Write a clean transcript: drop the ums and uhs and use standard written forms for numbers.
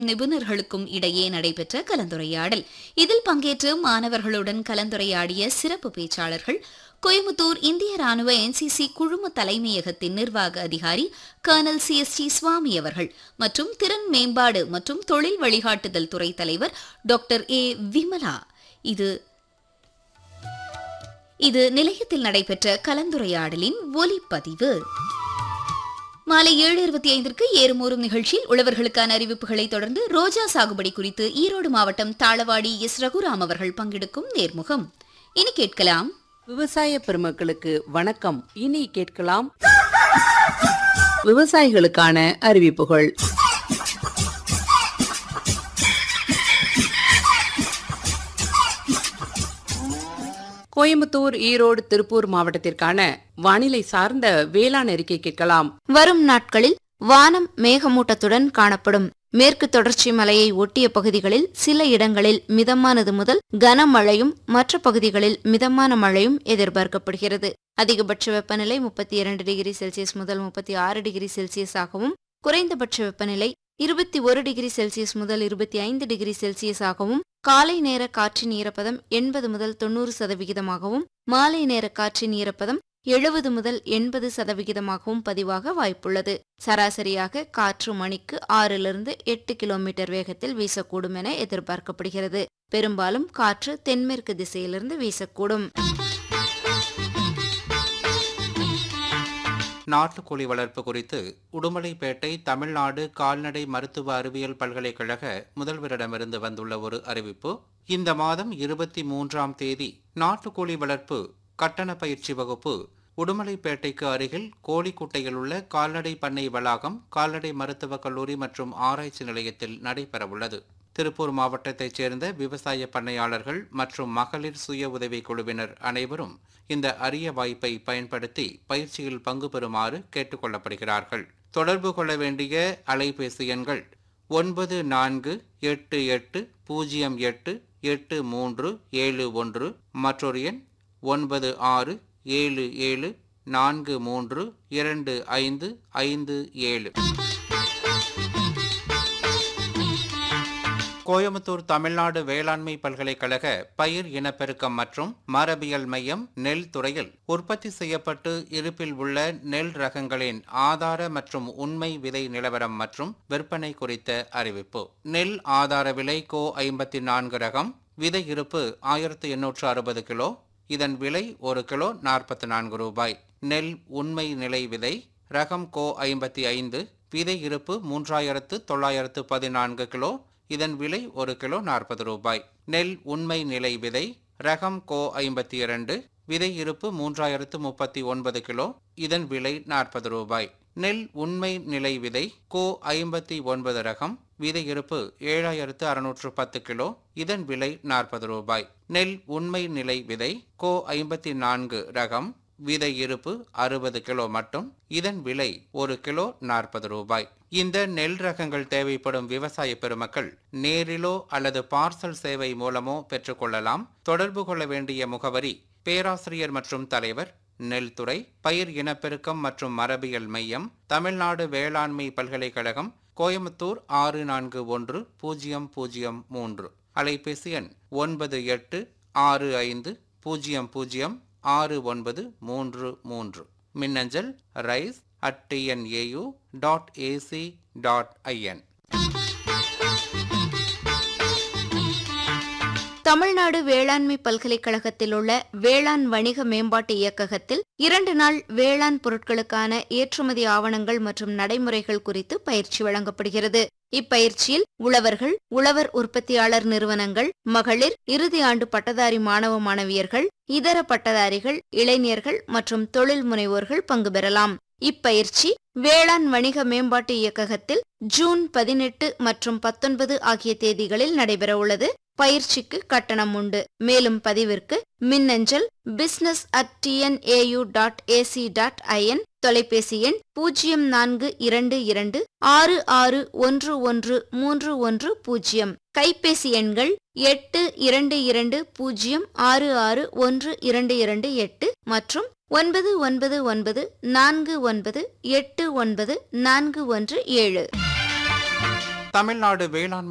நிபுணர்களுக்கும் இடையே நடைபெற்ற கலந்துரையாடல். இதில் பங்கேற்று மாணவர்களுடன் கலந்துரையாடிய சிறப்பு பேச்சாளர்கள் கோயம்புத்தூர் இந்திய ராணுவ என்சிசி குழும தலைமையகத்தின் நிர்வாக அதிகாரி கர்னல் CST சுவாமி அவர்கள் மற்றும் திறன் மேம்பாடு மற்றும் தொழில் வழிகாட்டுதல் துறை தலைவர் டாக்டர் A விமலா. இது நிலையத்தில் நடைபெற்ற கலந்துரையாடலின் ஒலிப்பதிவு. மாலை 7:25 ஏறுமூறும் நிகழ்ச்சியில் உழவர்களுக்கான அறிவிப்புகளை தொடர்ந்து ரோஜா சாகுபடி குறித்து ஈரோடு மாவட்டம் தாளவாடி S ரகுராம் அவர்கள் பங்கெடுக்கும் நேர்முகம். இனி கேட்கலாம். விவசாய பெருமக்களுக்கு வணக்கம். இனி கேட்கலாம் விவசாயிகளுக்கான அறிவிப்புகள். கோயம்புத்தூர், ஈரோடு, திருப்பூர் மாவட்டத்திற்கான வானிலை சார்ந்த வேளாண் அறிக்கை கேட்கலாம். வரும் நாட்களில் வானம் மேகமூட்டத்துடன் காணப்படும். மேற்கு தொடர்ச்சி மலையை ஒட்டிய பகுதிகளில் சில இடங்களில் மிதமானது முதல் கனமழையும் மற்ற பகுதிகளில் மிதமான மழையும் எதிர்பார்க்கப்படுகிறது. அதிகபட்ச வெப்பநிலை 32 டிகிரி செல்சியஸ் முதல் 36 டிகிரி செல்சியஸ் ஆகவும், குறைந்தபட்ச வெப்பநிலை 21 டிகிரி செல்சியஸ் முதல் 25 டிகிரி செல்சியஸ் ஆகவும், காலை நேர காற்றின் ஈரப்பதம் 80 முதல் 90% மாலை நேர காற்றின் ஈரப்பதம் 70 முதல் 80% பதிவாக வாய்ப்புள்ளது. சராசரியாக காற்று மணிக்கு 6-8 கிலோமீட்டர் வேகத்தில் வீசக்கூடும் என எதிர்பார்க்கப்படுகிறது. பெரும்பாலும் காற்று தென்மேற்கு திசையிலிருந்து வீசக்கூடும். நாட்டுக்கோழி வளர்ப்பு குறித்து உடுமலைப்பேட்டை தமிழ்நாடு கால்நடை மருத்துவ அறிவியல் பல்கலைக்கழக முதல்வரிடமிருந்து வந்துள்ள ஒரு அறிவிப்பு. இந்த மாதம் 23ஆம் தேதி நாட்டுக்கோழி வளர்ப்பு கட்டண பயிற்சி வகுப்பு உடுமலைப்பேட்டைக்கு அருகில் கோழிக்குட்டையில் உள்ள கால்நடை பண்ணை வளாகம், கால்நடை மருத்துவக் கல்லூரி மற்றும் ஆராய்ச்சி நிலையத்தில் நடைபெறவுள்ளது. திருப்பூர் மாவட்டத்தைச் சேர்ந்த விவசாய பண்ணையாளர்கள் மற்றும் மகளிர் சுய உதவிக் குழுவினர் அனைவரும் இந்த அரிய வாய்ப்பை பயன்படுத்தி பயிற்சியில் பங்கு பெறுமாறு கேட்டுக்கொள்ளப்படுகிறார்கள். தொடர்பு கொள்ள வேண்டிய அலைபேசி எண்கள் 9488088371, மற்றொரு எண் 9677432557. கோயம்புத்தூர் தமிழ்நாடு வேளாண்மை பல்கலைக்கழக பயிர் இனப்பெருக்கம் மற்றும் மரபியல் மையம் நெல் துறையில் உற்பத்தி செய்யப்பட்டு இருப்பில் உள்ள நெல் ரகங்களின் ஆதார மற்றும் உண்மை விதை நிலவரம் மற்றும் விற்பனை குறித்த அறிவிப்பு. நெல் ஆதார விலை கோ 54 ரகம், விதை இருப்பு 1860 கிலோ, இதன் விலை 1 கிலோ 44 ரூபாய். நெல் உண்மை நிலை விதை ரகம் கோ 55, விதை இருப்பு 3914 கிலோ, இதன் விலை 1 கிலோ 40 ரூபாய். நெல் உண்மை நிலை விதை ரகம் கோ 52, விதை இருப்பு 3039 கிலோ, இதன் விலை 40 ரூபாய். நெல் உண்மை நிலை விதை கோ 59 ரகம், விதை இருப்பு 7610 கிலோ, இதன் விலை 40 ரூபாய். நெல் உண்மை நிலை விதை கோ 54 ரகம், விதை இருப்பு 60 கிலோ மட்டும், இதன் விலை 1 கிலோ 40 ரூபாய். இந்த நெல் ரகங்கள் தேவைப்படும் விவசாய பெருமக்கள் நேரிலோ அல்லது பார்சல் சேவை மூலமோ பெற்றுக்கொள்ளலாம். தொடர்பு கொள்ள வேண்டிய முகவரி: பேராசிரியர் மற்றும் தலைவர், நெல் துறை, பயிர் இனப்பெருக்கம் மற்றும் மரபியல் மையம், தமிழ்நாடு வேளாண்மை பல்கலைக்கழகம், கோயம்புத்தூர் 641003. அலைபேசி எண் 9865006933. மின்னஞ்சல் rice@tnau.ac.in. தமிழ்நாடு வேளாண்மை பல்கலைக்கழகத்தில் உள்ள வேளாண் வணிக மேம்பாட்டு இயக்ககத்தில் 2 நாள் வேளாண் பொருட்களுக்கான ஏற்றுமதி ஆவணங்கள் மற்றும் நடைமுறைகள் குறித்து பயிற்சி வழங்கப்படுகிறது. இப்பயிற்சியில் உழவர்கள், உழவர் உற்பத்தியாளர் நிறுவனங்கள், மகளிர், இறுதி ஆண்டு பட்டதாரி மாணவ மாணவியர்கள், இதர பட்டதாரிகள், இளைஞர்கள் மற்றும் தொழில் முனைவோர்கள் பங்கு பெறலாம். இப்பயிற்சி வேளாண் வணிக மேம்பாட்டு இயக்ககத்தில் ஜூன் 18 மற்றும் 19 ஆகிய தேதிகளில் நடைபெறவுள்ளது. பயிற்சிக்கு கட்டணம் உண்டு. மேலும் பதிவிற்கு மின்னஞ்சல் business@tnau.ac.in, தொலைபேசி எண் 0422661131, கைபேசி எண்கள் 8220661228 மற்றும் 9994989417. தமிழ்நாடு வேளாண்